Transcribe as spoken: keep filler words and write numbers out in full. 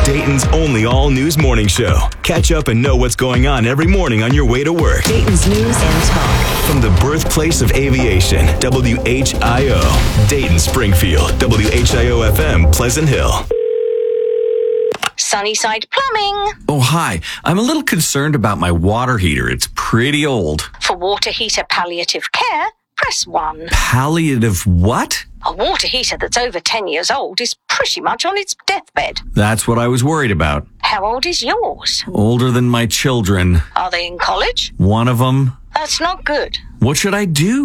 Dayton's only all-news morning show. Catch up and know what's going on every morning on your way to work. Dayton's news and talk. From the birthplace of aviation, W H I O. Dayton, Springfield, W H I O F M, Pleasant Hill. Sunnyside Plumbing. Oh, hi. I'm a little concerned about my water heater. It's pretty old. For water heater palliative care, press one. Palliative what? A water heater that's over ten years old is pretty much on its deathbed. That's what I was worried about. How old is yours? Older than my children. Are they in college? One of them. That's not good. What should I do?